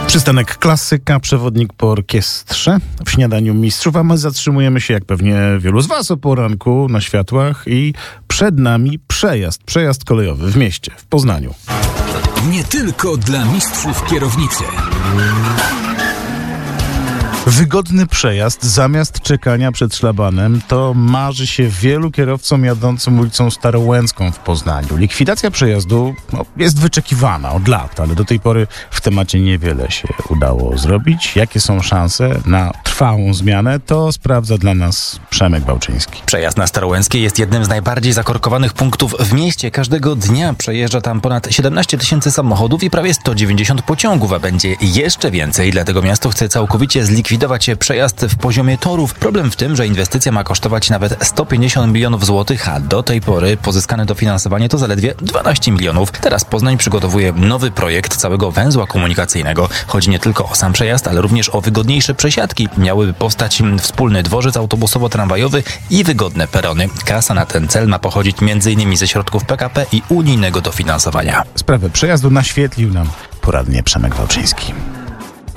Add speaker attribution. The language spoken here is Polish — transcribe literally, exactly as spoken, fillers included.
Speaker 1: Przystanek Klasyka, przewodnik po orkiestrze w śniadaniu mistrzów, a my zatrzymujemy się, jak pewnie wielu z was, o poranku na światłach i przed nami przejazd, przejazd kolejowy w mieście, w Poznaniu.
Speaker 2: Nie tylko dla mistrzów kierownicy.
Speaker 1: Wygodny przejazd zamiast czekania przed szlabanem to marzy się wielu kierowcom jadącym ulicą Starołęcką w Poznaniu. Likwidacja przejazdu no, jest wyczekiwana od lat, ale do tej pory w temacie niewiele się udało zrobić. Jakie są szanse na trwałą zmianę, to sprawdza dla nas Przemek Bałczyński.
Speaker 3: Przejazd na Starołęckiej jest jednym z najbardziej zakorkowanych punktów w mieście. Każdego dnia przejeżdża tam ponad siedemnaście tysięcy samochodów i prawie sto dziewięćdziesiąt pociągów, a będzie jeszcze więcej. Dlatego miasto chce całkowicie zlikwidować przejazd w poziomie torów. Problem w tym, że inwestycja ma kosztować nawet sto pięćdziesiąt milionów złotych, a do tej pory pozyskane dofinansowanie to zaledwie dwanaście milionów. Teraz Poznań przygotowuje nowy projekt całego węzła komunikacyjnego. Chodzi nie tylko o sam przejazd, ale również o wygodniejsze przesiadki. Miałyby powstać wspólny dworzec autobusowo-tramwajowy i wygodne perony. Kasa na ten cel ma pochodzić m.in. ze środków P K P i unijnego dofinansowania.
Speaker 1: Sprawę przejazdu naświetlił nam poradnie Przemek Bałczyński.